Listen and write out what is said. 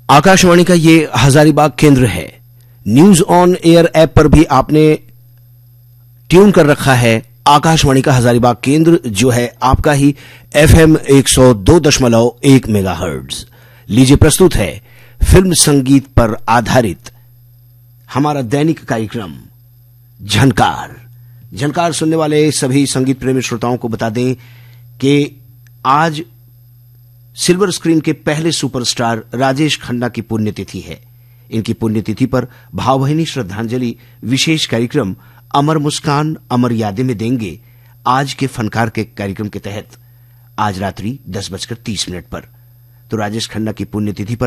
आकाशवाणी का ये हजारीबाग केंद्र है। न्यूज ऑन एयर ऐप पर भी आपने ट्यून कर रखा है आकाशवाणी का हजारीबाग केंद्र, जो है आपका ही FM 102.1 मेगाहर्ट्ज। लीजिए प्रस्तुत है फिल्म संगीत पर आधारित हमारा दैनिक कार्यक्रम झनकार सुनने वाले सभी संगीत प्रेमी श्रोताओं को बता दें कि आज सिल्वर स्क्रीन के पहले सुपरस्टार राजेश खन्ना की पुण्यतिथि है। इनकी पुण्यतिथि पर भावभीनी श्रद्धांजलि विशेष कार्यक्रम अमर मुस्कान अमर यादें में देंगे आज के फनकार के कार्यक्रम के तहत आज रात्रि 10:30 पर। तो राजेश खन्ना की पुण्यतिथि पर